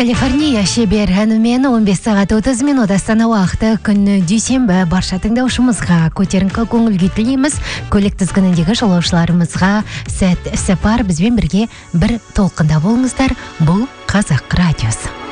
Калифорния шебер әнімен 15 сағат 30 минут Астана уақыты күні дүйсенбі барша тыңдаушымызға көтеріңкі көңілге тілейміз. Көлік тізгініндегі жолаушыларымызға сәт сапар бізбен бірге бір толқында болыңыздар. Бұл Қазақ радиосы.